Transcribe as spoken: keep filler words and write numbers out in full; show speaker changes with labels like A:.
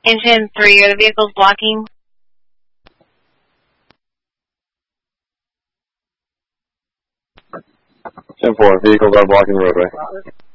A: Engine three, are the vehicles blocking?
B: ten four, vehicles are blocking the roadway.